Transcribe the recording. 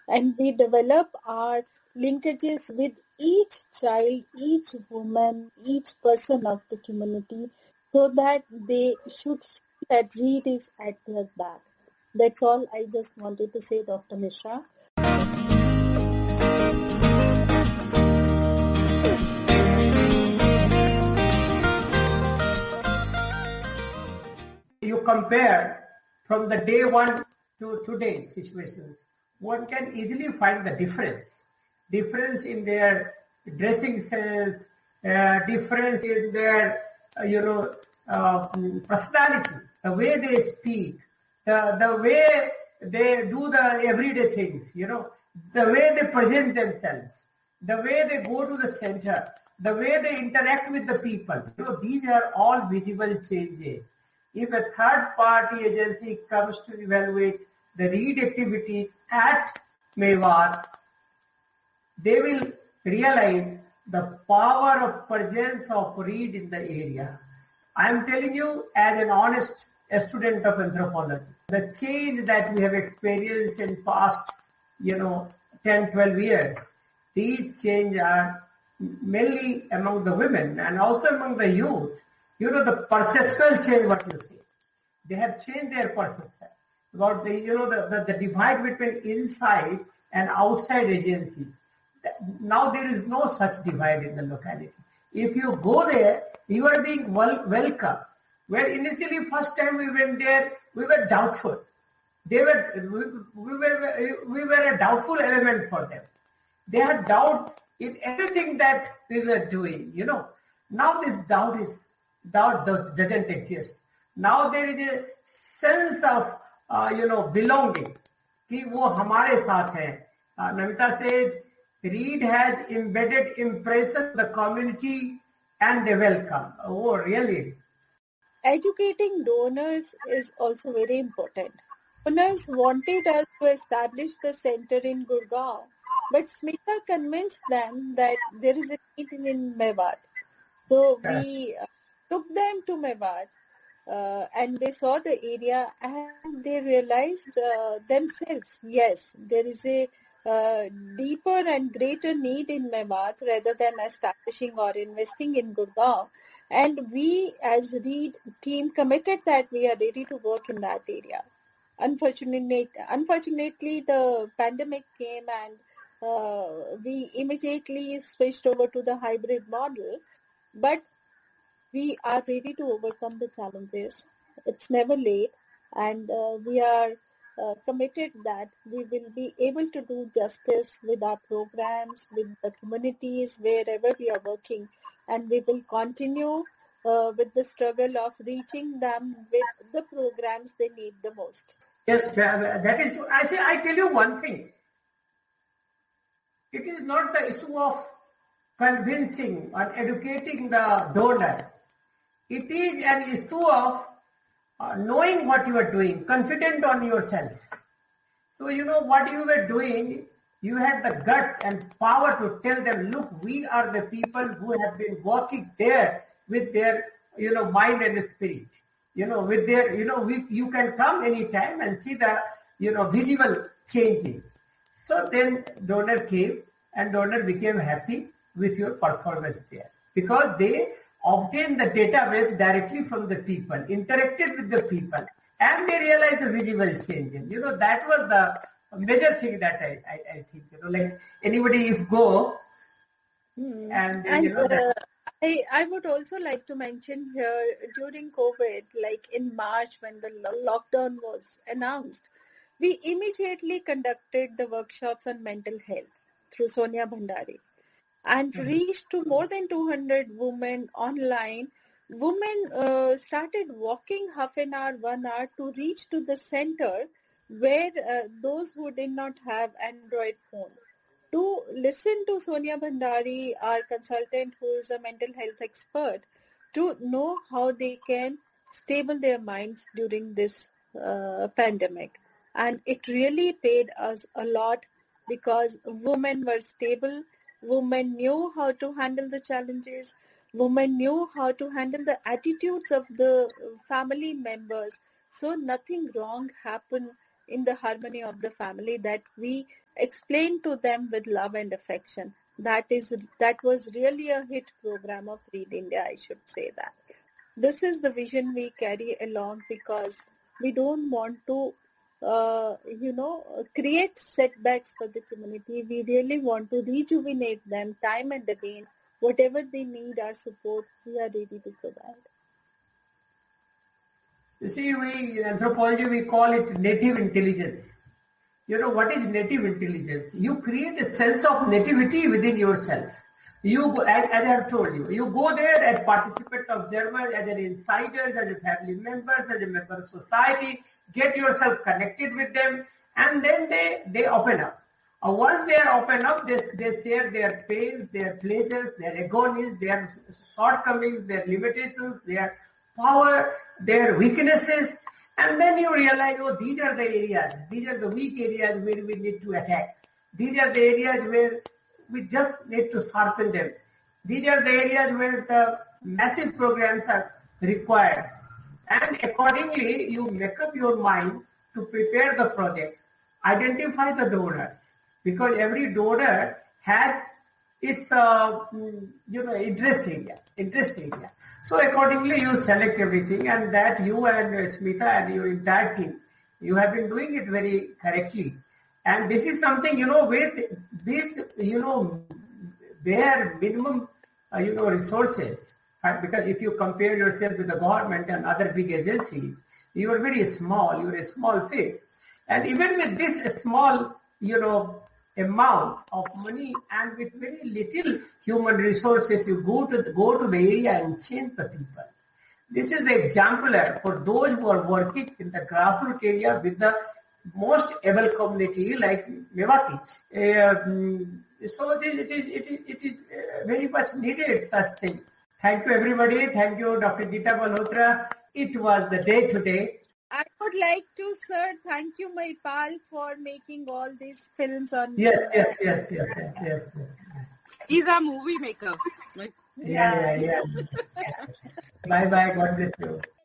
and we develop our linkages with each child, each woman, each person of the community, so that they should feel that Reed is at their back. That's all I just wanted to say, Dr. Mishra. You compare from the day one to today's situations, one can easily find the difference in their dressing sense, difference in their personality, the way they speak, the way they do the everyday things, the way they present themselves, the way they go to the center, the way they interact with the people. These are all visible changes. If a third-party agency comes to evaluate the Reed activities at Mewat, they will realize the power of presence of Reed in the area. I am telling you as an honest student of anthropology, the change that we have experienced in past, 10, 12 years, these changes are mainly among the women and also among the youth. The perceptual change, what you say. They have changed their perception about the divide between inside and outside agencies. Now there is no such divide in the locality. If you go there, you are being welcome. Where initially first time we went there, we were doubtful. We were a doubtful element for them. They had doubt in everything that we were doing. Now this doubt doesn't exist. Now there is a sense of belonging. कि वो हमारे साथ हैं. Namita says Reed has embedded impression of the community and they welcome. Oh, really? Educating donors is also very important. Donors wanted us to establish the center in Gurgaon, but Smita convinced them that there is a need in Mewat. So we took them to Mewat and they saw the area and they realized themselves, yes, there is a deeper and greater need in Mewat rather than establishing or investing in Gurgaon. And we as Reed team committed that we are ready to work in that area. Unfortunately, the pandemic came and we immediately switched over to the hybrid model. But we are ready to overcome the challenges. It's never late, and we are committed that we will be able to do justice with our programs, with the communities, wherever we are working, and we will continue with the struggle of reaching them with the programs they need the most. Yes, that is. I tell you one thing. It is not the issue of convincing or educating the donor. It is an issue of knowing what you are doing, confident on yourself. So what you were doing, you had the guts and power to tell them, look, we are the people who have been working there with their, mind and spirit. With their, you can come anytime and see the, visible changes. So then donor came and donor became happy with your performance there because they obtained the database directly from the people, interacted with the people, and they realized the visible changes. That was the major thing that I think, like anybody if go and I would also like to mention here during COVID, like in March when the lockdown was announced, we immediately conducted the workshops on mental health through Sonia Bhandari and reached to more than 200 women online. Women started walking half an hour, 1 hour to reach to the center where those who did not have Android phone. To listen to Sonia Bhandari, our consultant who is a mental health expert, to know how they can stable their minds during this pandemic. And it really paid us a lot because women were stable, women knew how to handle the challenges, women knew how to handle the attitudes of the family members. So nothing wrong happened in the harmony of the family that we explained to them with love and affection. That was really a hit program of Read India, I should say that. This is the vision we carry along because we don't want to create setbacks for the community. We really want to rejuvenate them time and again. Whatever they need, our support, we are ready to provide. You see, in anthropology, we call it native intelligence. You know, what is native intelligence? You create a sense of nativity within yourself. You go, as I have told you, you go there as participant observer, as an insider, as a family member, as a member of society, get yourself connected with them, and then they open up. Once they are open up, they share their pains, their pleasures, their agonies, their shortcomings, their limitations, their power, their weaknesses, and then you realize, oh, these are the areas, these are the weak areas where we need to attack. These are the areas where we just need to sharpen them. These are the areas where the massive programs are required. And accordingly, you make up your mind to prepare the projects, identify the donors, because every donor has its interest area. So accordingly, you select everything, and that you and Smita and your entire team, you have been doing it very correctly. And this is something, with bare minimum, resources. Because if you compare yourself with the government and other big agencies, you are very small. You are a small fish. And even with this small, amount of money and with very little human resources, you go to the area and change the people. This is the exemplar for those who are working in the grassroots area with the most able community like Mewatis. So it is very much needed such thing. Thank you everybody. Thank you Dr. Geeta Malhotra. It was the day today. I would like to, sir, thank you, Mahipal, for making all these films on. Yes. He's a movie maker. Yeah. Bye. God bless you.